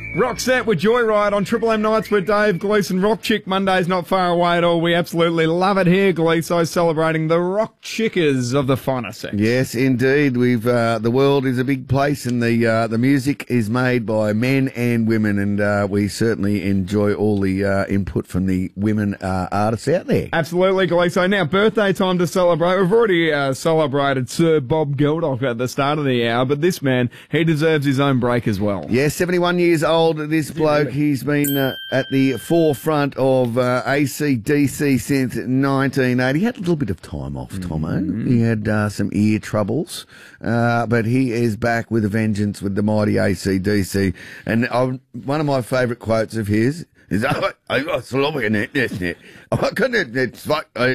Roxette with Joyride on Triple M Nights with Dave Gleeson. Rock Chick Monday's not far away at all. We absolutely love it here, Gleeso, celebrating the rock chickers of the finer sex. Yes, indeed. We've the world is a big place, and the music is made by men and women, and we certainly enjoy all the input from the women artists out there. Absolutely, Gleeso. Now, birthday time to celebrate. We've already celebrated Sir Bob Geldof at the start of the hour, but this man, he deserves his own break as well. Yeah, 71 years old. This bloke, he's been at the forefront of AC/DC since 1980. He had a little bit of time off, Tomo. He had some ear troubles, but he is back with a vengeance with the mighty AC/DC. And one of my favourite quotes of his is, I got sloppy in it, isn't it? I couldn't, it's like, I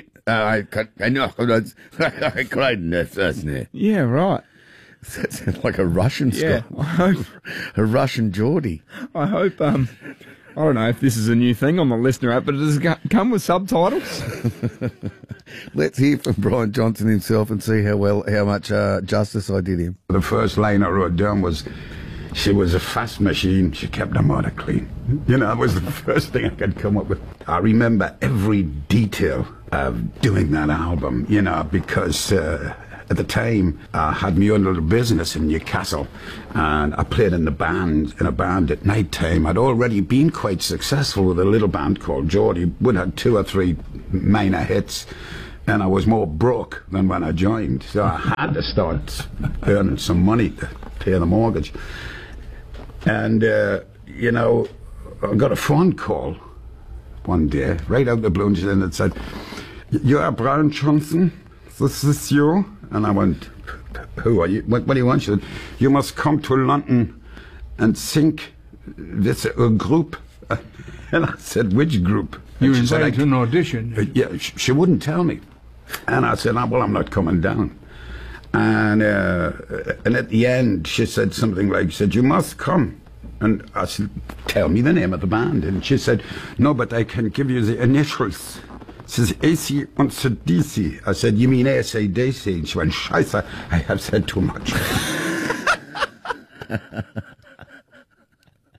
cried in that first net. Yeah, right. That sounds like a Russian Yeah, Scot. I hope. A Russian Geordie. I hope, I don't know if this is a new thing on the listener app, but does it come with subtitles? Let's hear from Brian Johnson himself and see how much justice I did him. The first line I wrote down was, she was a fast machine, she kept her motor clean. You know, that was the first thing I could come up with. I remember every detail of doing that album, you know, because at the time, I had my own little business in Newcastle, and I played in a band at night time. I'd already been quite successful with a little band called Geordie. We'd had 2 or 3 minor hits, and I was more broke than when I joined. So I had to start earning some money to pay the mortgage. And, you know, I got a phone call one day, right out of the blue, and it said, "You're Brian Johnson? This is you?" And I went, "Who are you? What do you want?" She said, "You must come to London and sing with a group." And I said, "Which group?" You invited an audition. Yeah, she wouldn't tell me. And I said, "Well, I'm not coming down." And at the end, she said something like, "You must come." And I said, "Tell me the name of the band." And she said, "No, but I can give you the initials." Says AC und DC. I said, "You mean AC/DC?" And she went, "Scheiße, I have said too much."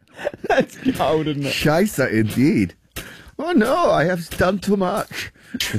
That's gold, isn't it? Chaser, indeed. Oh no, I have done too much.